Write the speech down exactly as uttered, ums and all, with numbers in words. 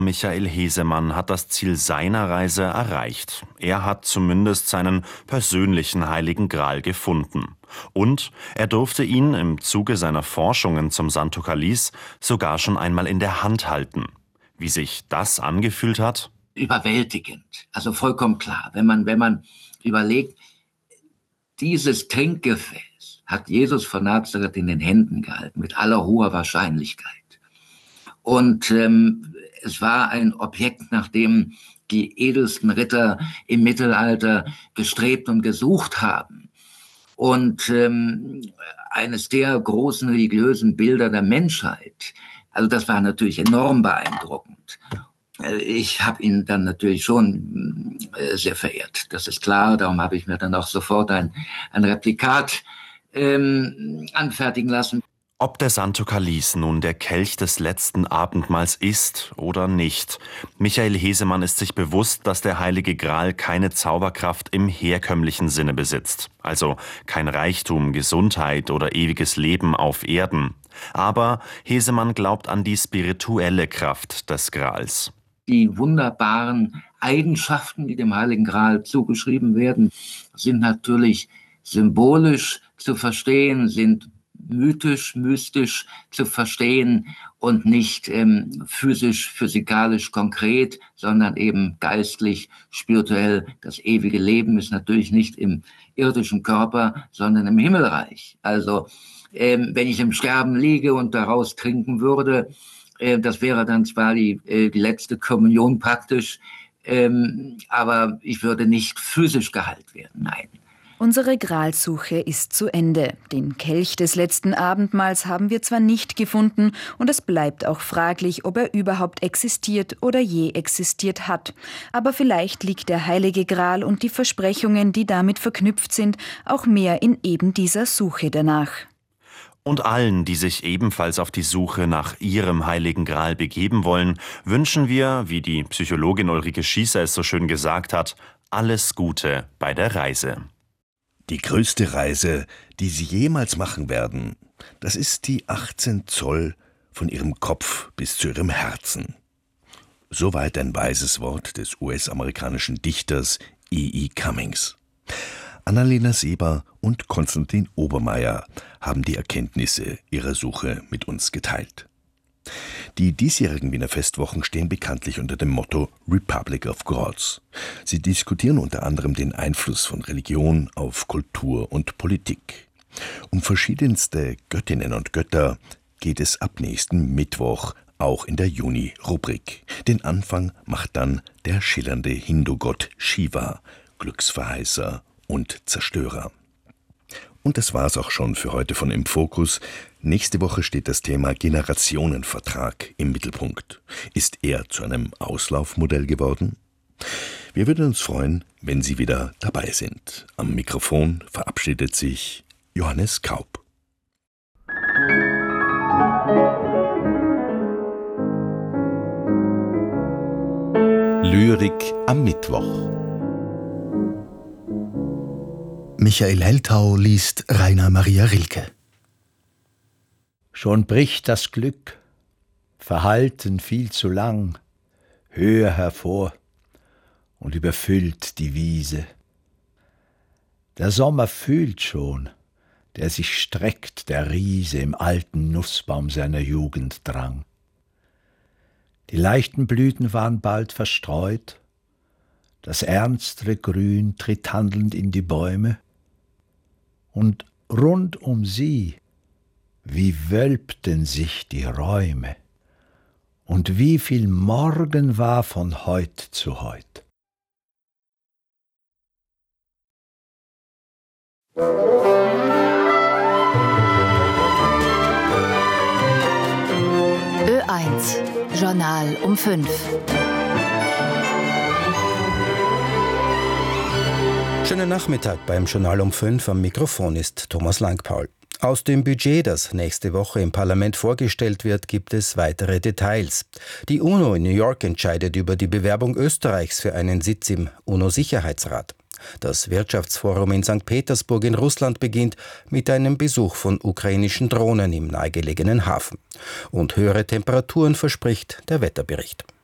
Michael Hesemann hat das Ziel seiner Reise erreicht. Er hat zumindest seinen persönlichen Heiligen Gral gefunden. Und er durfte ihn im Zuge seiner Forschungen zum Santo Cáliz sogar schon einmal in der Hand halten. Wie sich das angefühlt hat? Überwältigend, also vollkommen klar. Wenn man, wenn man überlegt, dieses Trinkgefäß hat Jesus von Nazareth in den Händen gehalten, mit aller hoher Wahrscheinlichkeit. Und ähm, es war ein Objekt, nach dem die edelsten Ritter im Mittelalter gestrebt und gesucht haben. Und ähm, eines der großen religiösen Bilder der Menschheit. Also das war natürlich enorm beeindruckend. Ich habe ihn dann natürlich schon äh, sehr verehrt, das ist klar. Darum habe ich mir dann auch sofort ein, ein Replikat ähm, anfertigen lassen. Ob der Santo Cáliz nun der Kelch des letzten Abendmahls ist oder nicht. Michael Hesemann ist sich bewusst, dass der Heilige Gral keine Zauberkraft im herkömmlichen Sinne besitzt. Also kein Reichtum, Gesundheit oder ewiges Leben auf Erden. Aber Hesemann glaubt an die spirituelle Kraft des Grals. Die wunderbaren Eigenschaften, die dem Heiligen Gral zugeschrieben werden, sind natürlich symbolisch zu verstehen, sind mythisch, mystisch zu verstehen und nicht ähm, physisch, physikalisch konkret, sondern eben geistlich, spirituell. Das ewige Leben ist natürlich nicht im irdischen Körper, sondern im Himmelreich. Also ähm, wenn ich im Sterben liege und daraus trinken würde, äh, das wäre dann zwar die, äh, die letzte Kommunion praktisch, ähm, aber ich würde nicht physisch geheilt werden, nein. Unsere Gralsuche ist zu Ende. Den Kelch des letzten Abendmahls haben wir zwar nicht gefunden und es bleibt auch fraglich, ob er überhaupt existiert oder je existiert hat. Aber vielleicht liegt der Heilige Gral und die Versprechungen, die damit verknüpft sind, auch mehr in eben dieser Suche danach. Und allen, die sich ebenfalls auf die Suche nach ihrem Heiligen Gral begeben wollen, wünschen wir, wie die Psychologin Ulrike Schießer es so schön gesagt hat, alles Gute bei der Reise. Die größte Reise, die Sie jemals machen werden, das ist die achtzehn Zoll von Ihrem Kopf bis zu Ihrem Herzen. Soweit ein weises Wort des U S-amerikanischen Dichters E E Cummings. Annalena Seber und Konstantin Obermeier haben die Erkenntnisse ihrer Suche mit uns geteilt. Die diesjährigen Wiener Festwochen stehen bekanntlich unter dem Motto Republic of Gods. Sie diskutieren unter anderem den Einfluss von Religion auf Kultur und Politik. Um verschiedenste Göttinnen und Götter geht es ab nächsten Mittwoch auch in der Juni-Rubrik. Den Anfang macht dann der schillernde Hindu-Gott Shiva, Glücksverheißer und Zerstörer. Und das war's auch schon für heute von Im Fokus. Nächste Woche steht das Thema Generationenvertrag im Mittelpunkt. Ist er zu einem Auslaufmodell geworden? Wir würden uns freuen, wenn Sie wieder dabei sind. Am Mikrofon verabschiedet sich Johannes Kaup. Lyrik am Mittwoch. Michael Heltau liest Rainer Maria Rilke. Schon bricht das Glück, verhalten viel zu lang, höher hervor und überfüllt die Wiese. Der Sommer fühlt schon, der sich streckt, der Riese im alten Nussbaum seiner Jugend drang. Die leichten Blüten waren bald verstreut, das ernstere Grün tritt handelnd in die Bäume, und rund um sie, wie wölbten sich die Räume, und wie viel Morgen war von heut zu heut. Ö eins, Journal um fünf. Schönen Nachmittag beim Journal um fünf. Am Mikrofon ist Thomas Langpaul. Aus dem Budget, das nächste Woche im Parlament vorgestellt wird, gibt es weitere Details. Die UNO in New York entscheidet über die Bewerbung Österreichs für einen Sitz im UNO-Sicherheitsrat. Das Wirtschaftsforum in Sankt Petersburg in Russland beginnt mit einem Besuch von ukrainischen Drohnen im nahegelegenen Hafen. Und höhere Temperaturen verspricht der Wetterbericht.